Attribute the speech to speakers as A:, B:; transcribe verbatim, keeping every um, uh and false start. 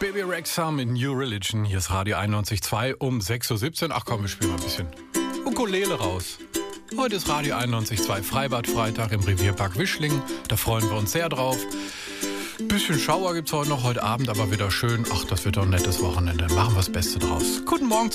A: Bebe Rexha mit New Religion. Hier ist Radio einundneunzig Komma zwei um sechs Uhr siebzehn. Ach komm, wir spielen mal ein bisschen Ukulele raus. Heute ist Radio einundneunzig Komma zwei Freibad-Freitag im Revierpark Wischling. Da freuen wir uns sehr drauf. Bisschen Schauer gibt's heute noch, heute Abend aber wieder schön. Ach, das wird doch ein nettes Wochenende. Machen wir das Beste draus. Guten Morgen.